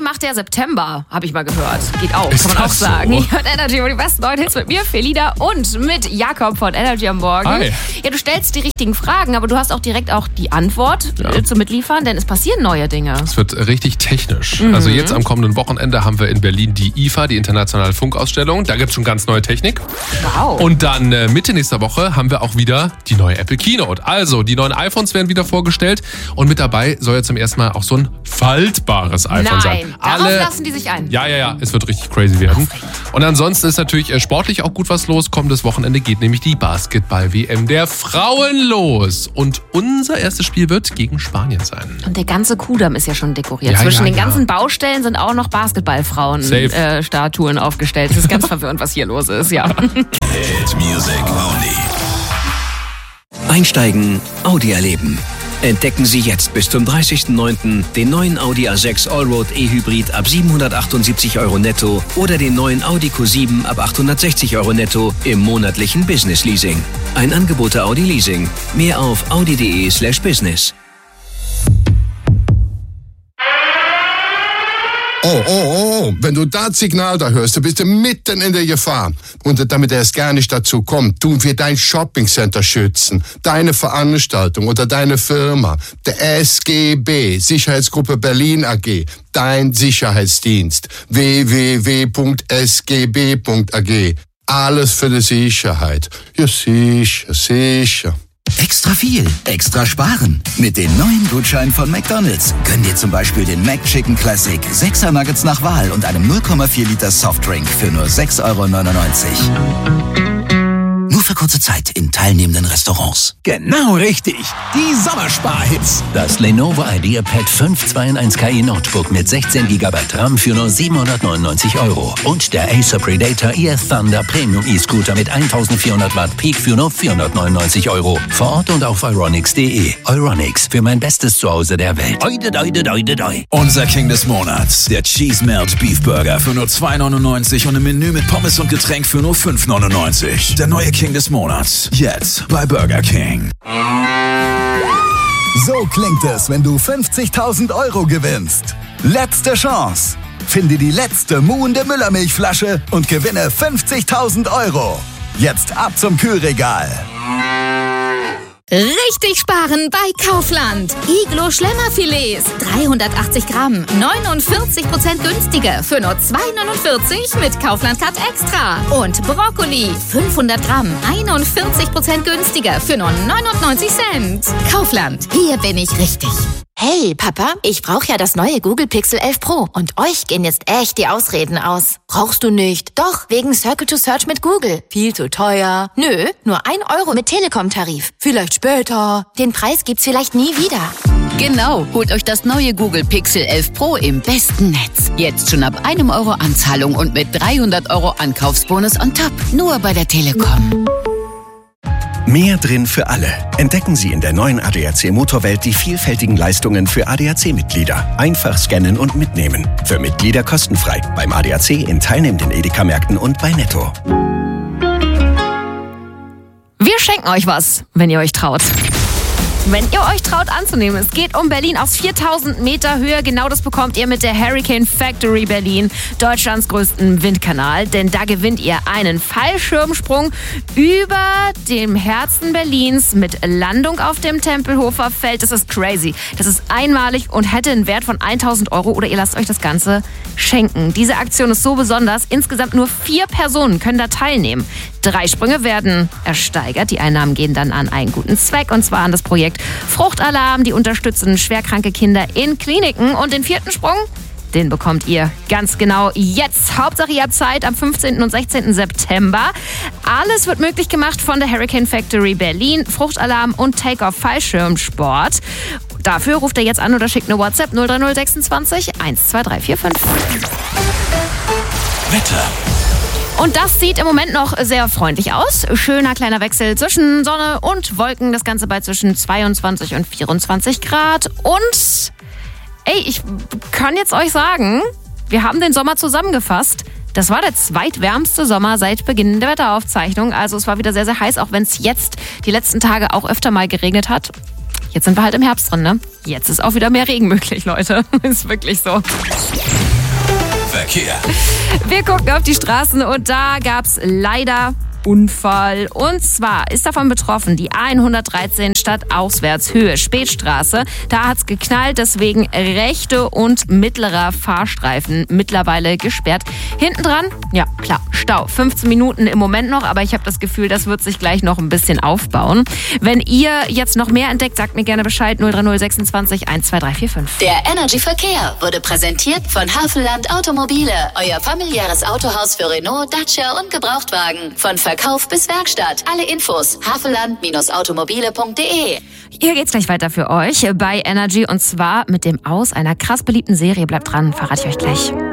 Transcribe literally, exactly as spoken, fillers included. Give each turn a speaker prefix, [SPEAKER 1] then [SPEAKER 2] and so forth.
[SPEAKER 1] macht der September, habe ich mal gehört. Geht auch,
[SPEAKER 2] Ist
[SPEAKER 1] kann man auch
[SPEAKER 2] das
[SPEAKER 1] sagen.
[SPEAKER 2] so?
[SPEAKER 1] Ihr hört Energy und die besten neuen Hits mit mir, Felida, und mit Jakob von Energy am Morgen.
[SPEAKER 2] Hi.
[SPEAKER 1] Ja, du stellst die richtigen Fragen, aber du hast auch direkt auch die Antwort
[SPEAKER 2] Ja.
[SPEAKER 1] äh, zu mitliefern, denn es passieren neue Dinge.
[SPEAKER 2] Es wird richtig technisch.
[SPEAKER 1] Mhm.
[SPEAKER 2] Also jetzt am kommenden Wochenende haben wir in Berlin die I F A, die internationale Funkausstellung. Da gibt es schon ganz neue Technik.
[SPEAKER 1] Wow.
[SPEAKER 2] Und dann äh, Mitte nächster Woche haben wir auch wieder die neue Apple Keynote. Also die neuen iPhones werden wieder vorgestellt und mit dabei soll ja zum ersten Mal auch so ein faltbares iPhone sein.
[SPEAKER 1] Nein, darauf lassen die sich ein.
[SPEAKER 2] Ja, ja, ja, es wird richtig crazy werden. Und ansonsten ist natürlich äh, sportlich auch gut was los. Kommendes Wochenende geht nämlich die Basketball-W M der Frauen los. Und unser erstes Spiel wird gegen Spanien sein.
[SPEAKER 1] Und der ganze Kudamm ist ja schon dekoriert.
[SPEAKER 2] Ja,
[SPEAKER 1] Zwischen
[SPEAKER 2] ja,
[SPEAKER 1] den
[SPEAKER 2] ja.
[SPEAKER 1] ganzen Baustellen sind auch noch Basketballfrauen-Statuen äh, aufgestellt. Es ist ganz verwirrend, was hier los ist, ja.
[SPEAKER 3] Hit Music Only.
[SPEAKER 4] Einsteigen, Audi erleben. Entdecken Sie jetzt bis zum dreißigsten neunten den neuen Audi A sechs Allroad E-Hybrid ab siebenhundertachtundsiebzig Euro netto oder den neuen Audi Q sieben ab achthundertsechzig Euro netto im monatlichen Business Leasing. Ein Angebot der Audi Leasing. Mehr auf audi.de slash business.
[SPEAKER 5] Oh, oh, oh, wenn du das Signal da hörst, du bist du mitten in der Gefahr. Und damit er es gar nicht dazu kommt, tun wir dein Shoppingcenter schützen, deine Veranstaltung oder deine Firma. Der S G B, Sicherheitsgruppe Berlin A G, dein Sicherheitsdienst. w w w punkt s g b punkt a g. Alles für die Sicherheit. Ja, sicher, sicher.
[SPEAKER 3] Extra viel, extra sparen. Mit den neuen Gutscheinen von McDonald's gönn dir zum Beispiel den McChicken Classic, sechser Nuggets nach Wahl und einem null Komma vier Liter Softdrink für nur sechs Euro neunundneunzig. Nur für kurze Zeit in teilnehmenden Restaurants.
[SPEAKER 6] Genau richtig. Die Sommersparhits.
[SPEAKER 7] Das Lenovo IdeaPad fünf zwei in eins K I Notebook mit sechzehn Gigabyte RAM für nur siebenhundertneunundneunzig Euro. Und der Acer Predator E F Thunder Premium E-Scooter mit eintausendvierhundert Watt Peak für nur vierhundertneunundneunzig Euro. Vor Ort und auf euronics punkt de. Euronics, für mein bestes Zuhause der Welt. Oide, oide, oide, oide.
[SPEAKER 6] Unser King des Monats. Der Cheese Melt Beef Burger für nur zwei neunundneunzig und ein Menü mit Pommes und Getränk für nur fünf neunundneunzig. Der neue King des Monats. Jetzt bei Burger King.
[SPEAKER 8] So klingt es, wenn du fünfzigtausend Euro gewinnst. Letzte Chance. Finde die letzte muhende Müllermilchflasche und gewinne fünfzigtausend Euro. Jetzt ab zum Kühlregal.
[SPEAKER 9] Richtig sparen bei Kaufland. Iglo Schlemmerfilets, dreihundertachtzig Gramm, neunundvierzig Prozent günstiger für nur zwei neunundvierzig mit Kaufland Cut Extra. Und Brokkoli, fünfhundert Gramm, einundvierzig Prozent günstiger für nur neunundneunzig Cent. Kaufland, hier bin ich richtig.
[SPEAKER 10] Hey, Papa, ich brauche ja das neue Google Pixel elf Pro und euch gehen jetzt echt die Ausreden aus. Brauchst du nicht? Doch, wegen Circle to Search mit Google. Viel zu teuer. Nö, nur ein Euro mit Telekom-Tarif. Vielleicht später. Den Preis gibt's vielleicht nie wieder.
[SPEAKER 11] Genau, holt euch das neue Google Pixel elf Pro im besten Netz. Jetzt schon ab einem Euro Anzahlung und mit dreihundert Euro Ankaufsbonus on top. Nur bei der Telekom.
[SPEAKER 4] Mehr drin für alle. Entdecken Sie in der neuen A D A C Motorwelt die vielfältigen Leistungen für A D A C-Mitglieder. Einfach scannen und mitnehmen. Für Mitglieder kostenfrei. Beim A D A C in teilnehmenden Edeka-Märkten und bei Netto.
[SPEAKER 1] Wir schenken euch was, wenn ihr euch traut. Wenn ihr euch traut anzunehmen, es geht um Berlin aus viertausend Meter Höhe. Genau das bekommt ihr mit der Hurricane Factory Berlin, Deutschlands größten Windkanal. Denn da gewinnt ihr einen Fallschirmsprung über dem Herzen Berlins mit Landung auf dem Tempelhofer Feld. Das ist crazy. Das ist einmalig und hätte einen Wert von tausend Euro oder ihr lasst euch das Ganze schenken. Diese Aktion ist so besonders. Insgesamt nur vier Personen können da teilnehmen. Drei Sprünge werden ersteigert. Die Einnahmen gehen dann an einen guten Zweck, und zwar an das Projekt Fruchtalarm. Die unterstützen schwerkranke Kinder in Kliniken. Und den vierten Sprung, den bekommt ihr ganz genau jetzt. Hauptsache ihr habt Zeit am fünfzehnten und sechzehnten September. Alles wird möglich gemacht von der Hurricane Factory Berlin, Fruchtalarm und Take-Off Fallschirmsport. Dafür ruft ihr jetzt an oder schickt eine WhatsApp null drei null sechsundzwanzig eins zwei drei vier fünf.
[SPEAKER 6] Wetter.
[SPEAKER 1] Und das sieht im Moment noch sehr freundlich aus. Schöner kleiner Wechsel zwischen Sonne und Wolken. Das Ganze bei zwischen zweiundzwanzig und vierundzwanzig Grad. Und, ey, ich kann jetzt euch sagen, wir haben den Sommer zusammengefasst. Das war der zweitwärmste Sommer seit Beginn der Wetteraufzeichnung. Also es war wieder sehr, sehr heiß, auch wenn es jetzt die letzten Tage auch öfter mal geregnet hat. Jetzt sind wir halt im Herbst drin, ne? Jetzt ist auch wieder mehr Regen möglich, Leute. Ist wirklich so.
[SPEAKER 6] Verkehr.
[SPEAKER 1] Wir gucken auf die Straßen und da gab's leider Unfall. Und zwar ist davon betroffen die A hundertdreizehn stadtauswärts Höhe Spätstraße. Da hat's geknallt, deswegen rechte und mittlerer Fahrstreifen mittlerweile gesperrt. Hinten dran, ja klar, Stau. fünfzehn Minuten im Moment noch, aber ich habe das Gefühl, das wird sich gleich noch ein bisschen aufbauen. Wenn ihr jetzt noch mehr entdeckt, sagt mir gerne Bescheid. null drei null sechsundzwanzig eins zwei drei vier fünf.
[SPEAKER 12] Der Energy Verkehr wurde präsentiert von Havelland Automobile. Euer familiäres Autohaus für Renault, Dacia und Gebrauchtwagen. Von Verkauf bis Werkstatt. Alle Infos havelland Automobile punkt de.
[SPEAKER 1] Hier geht's gleich weiter für euch bei Energy und zwar mit dem Aus einer krass beliebten Serie. Bleibt dran, verrate ich euch gleich.